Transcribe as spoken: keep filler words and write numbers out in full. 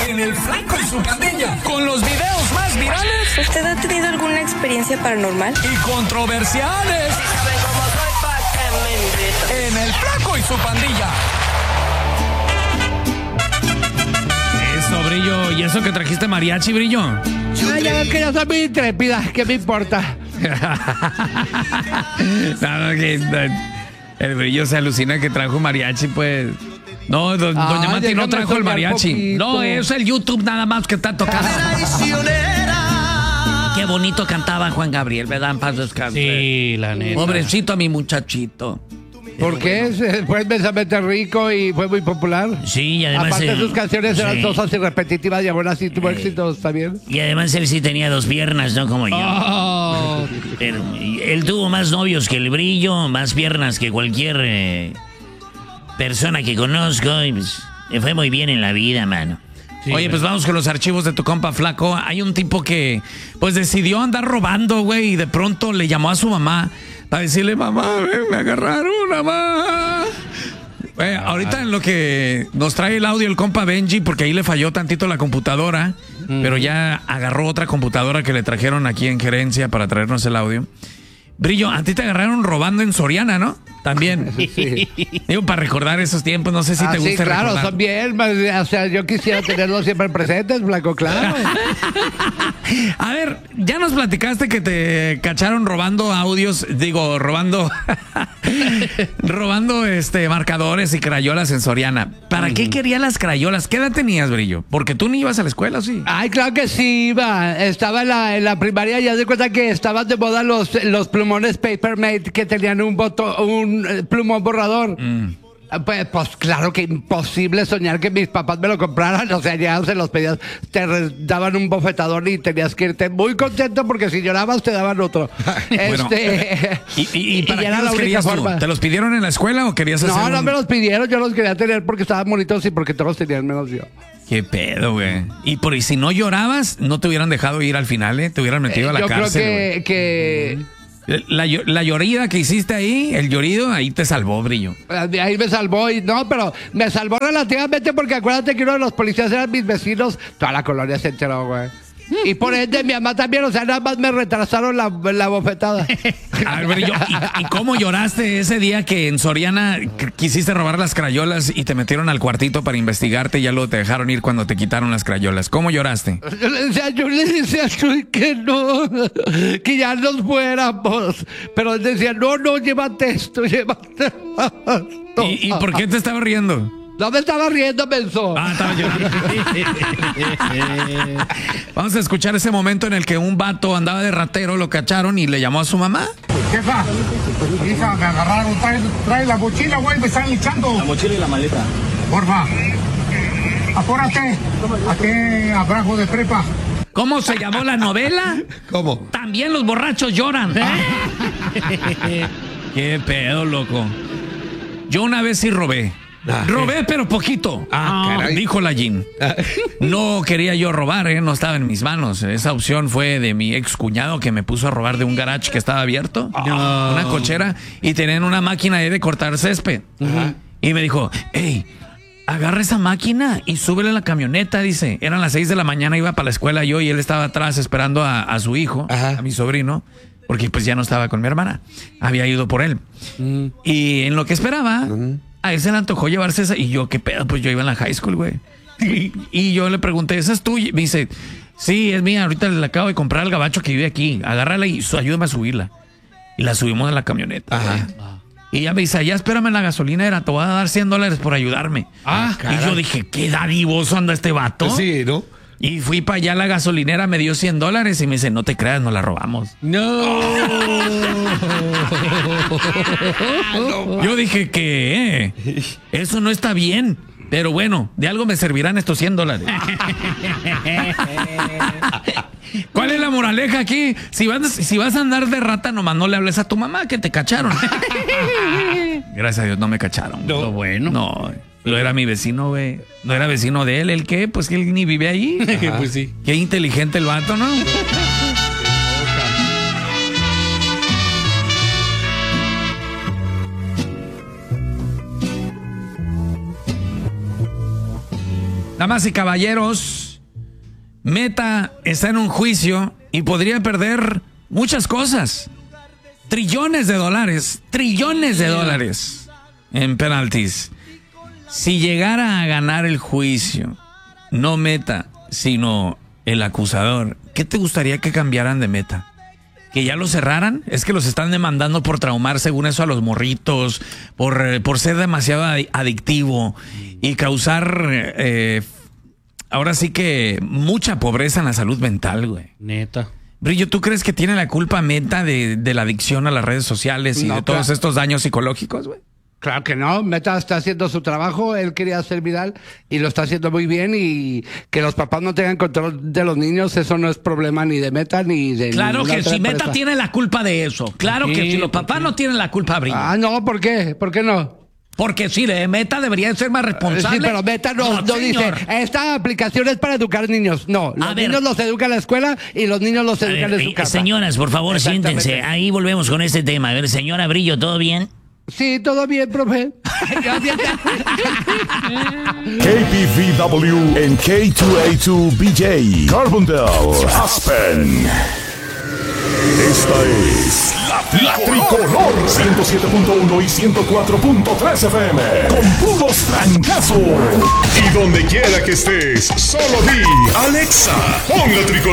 en El Flaco y su Pandilla, con los videos más virales. ¿Usted ha tenido alguna experiencia paranormal? Y controversiales. En El Flaco y su Pandilla. Eso, Brillo. ¿Y eso que trajiste mariachi, Brillo? Ah, ya ves que yo soy muy intrépida. ¿Qué me importa? no, no, que, no, el Brillo se alucina que trajo mariachi, pues. No, do, ah, doña Mati no trajo el mariachi. No, es el YouTube nada más que está tocando. Qué bonito cantaba Juan Gabriel, ¿verdad? En paz descanse. Sí, la neta. Pobrecito a mi muchachito. ¿Por qué? Fue inmensamente rico y fue muy popular. Sí, y además... Aparte él, sus canciones sí. eran tosas y repetitivas y aún así tuvo eh, éxitos también. Y además él sí tenía dos piernas, no como yo. Oh. Pero, él tuvo más novios que el Brillo, más piernas que cualquier eh, persona que conozco. Y pues, le fue muy bien en la vida, mano. Sí, Oye, pues vamos con los archivos de tu compa Flaco. Hay un tipo que pues decidió andar robando, güey, y de pronto le llamó a su mamá a decirle, mamá, me agarraron, mamá. Güey, ahorita en lo que nos trae el audio el compa Benji, porque ahí le falló tantito la computadora, mm. pero ya agarró otra computadora que le trajeron aquí en gerencia para traernos el audio. Brillo, a ti te agarraron robando en Soriana, ¿no? También. Sí. Digo, para recordar esos tiempos, no sé si ah, te gusta sí, claro, recordar. Son bien, o sea, yo quisiera tenerlos siempre presentes, Flaco, claro. A ver, ya nos platicaste que te cacharon robando audios, digo, robando robando este marcadores y crayolas en Soriana. ¿Para mm. qué querías las crayolas? ¿Qué edad tenías, Brillo? Porque tú ni ibas a la escuela, ¿sí? Ay, claro que sí, iba. Estaba en la, en la primaria, ya de cuenta que estaban de moda los, los plumones Papermate que tenían un botón, un plumón borrador. Mm. Pues, pues claro que imposible soñar que mis papás me lo compraran, o sea, ya se los pedías, te daban un bofetador y tenías que irte muy contento porque si llorabas te daban otro. Bueno, este, ¿Y, y, y para y qué era los la querías única forma. tú? ¿Te los pidieron en la escuela o querías hacer No, un... no me los pidieron, yo los quería tener porque estaban bonitos y porque todos tenían menos yo. Qué pedo, güey. Y por y si no llorabas, no te hubieran dejado ir al final, ¿eh? Te hubieran metido eh, a la yo cárcel. Yo creo que... que... La, la llorida que hiciste ahí, el llorido, ahí te salvó, Brillo. Ahí me salvó, y no, pero me salvó relativamente porque acuérdate que uno de los policías eran mis vecinos. Toda la colonia se enteró, güey. Y por ende mi mamá también, o sea, nada más me retrasaron la, la bofetada. A ver, Brillo, ¿y, ¿y cómo lloraste ese día que en Soriana quisiste robar las crayolas y te metieron al cuartito para investigarte y ya luego te dejaron ir cuando te quitaron las crayolas? ¿Cómo lloraste? Yo le decía, yo le decía a Chuy que no, que ya nos fuéramos. Pero él decía, no, no, llévate esto, llévate esto. ¿Y, y por qué te estaba riendo? No me estaba riendo, pensó. Ah, estaba llorando. Vamos a escuchar ese momento en el que un vato andaba de ratero, lo cacharon y le llamó a su mamá. Jefa, hija, me agarraron, trae, trae la mochila, güey, me están echando. La mochila y la maleta. Porfa, apúrate, aquí abajo de prepa. ¿Cómo se llamó la novela? ¿Cómo? También los borrachos lloran. Qué pedo, loco. Yo una vez sí robé. Ah, robé, eh. pero poquito. Ah, caray. Dijo la Jean. No quería yo robar, ¿eh? No estaba en mis manos. Esa opción fue de mi ex cuñado que me puso a robar de un garage que estaba abierto. No. Una cochera. Y tenían una máquina ahí de cortar césped. Uh-huh. Y me dijo, hey, agarra esa máquina y súbele a la camioneta, dice. Eran las seis de la mañana, iba para la escuela yo y él estaba atrás esperando a, a su hijo, uh-huh. a mi sobrino. Porque pues ya no estaba con mi hermana. Había ido por él. Uh-huh. Y en lo que esperaba... Uh-huh. A él se le antojó llevarse esa. Y yo, ¿qué pedo? Pues yo iba en la high school, güey. Y, y yo le pregunté, ¿esa es tuya? Me dice, sí, es mía. Ahorita le acabo de comprar al gabacho que vive aquí. Agárrala y su, ayúdame a subirla. Y la subimos a la camioneta. Ajá. Y ella me dice, ya espérame en la gasolinera. Te voy a dar cien dólares por ayudarme. Ah, y yo dije, ¿qué dadivoso anda este vato? Sí, ¿no? Y fui para allá a la gasolinera, me dio cien dólares y me dice, no te creas, nos la robamos. No. no. Yo dije que eh, eso no está bien. Pero bueno, de algo me servirán estos cien dólares. ¿Cuál es la moraleja aquí? Si vas, si vas a andar de rata, nomás no le hables a tu mamá que te cacharon. Gracias a Dios no me cacharon. No, bueno. No. Lo era mi vecino, güey. No era vecino de él. ¿El qué? Pues que él ni vive ahí. Pues sí. Qué inteligente el vato, ¿no? Damas y caballeros, Meta está en un juicio y podría perder muchas cosas. Trillones de dólares, trillones de dólares en penaltis. Si llegara a ganar el juicio, no Meta, sino el acusador, ¿qué te gustaría que cambiaran de Meta? ¿Que ya lo cerraran? Es que los están demandando por traumar, según eso, a los morritos, por, por ser demasiado adictivo y causar, eh, ahora sí que, mucha pobreza en la salud mental, güey. Neta. Brillo, ¿tú crees que tiene la culpa Meta de, de la adicción a las redes sociales y no, de todos claro. estos daños psicológicos, güey? Claro que no, Meta está haciendo su trabajo, él quería ser viral y lo está haciendo muy bien, y que los papás no tengan control de los niños, eso no es problema ni de Meta ni de Claro que si empresa. Meta tiene la culpa de eso, claro sí, que si los papás no tienen la culpa, Brillo. Ah, no, ¿por qué? ¿Por qué no? Porque sí, de Meta debería ser más responsable. Sí, pero Meta no, no, no dice, esta aplicación es para educar niños. No, los a niños ver. los educa en la escuela y los niños los educan ver, en su casa. Señoras, por favor, siéntense. Ahí volvemos con este tema. A ver, señora Brillo, ¿todo bien? Sí, todo bien, profe. K P V W en K dos A dos B J, Carbondale, Aspen. Esta es la, la Tricolor ciento siete punto uno y ciento cuatro punto tres F M con puros trancazos. Y donde quiera que estés, solo di Alexa, pon la Tricolor.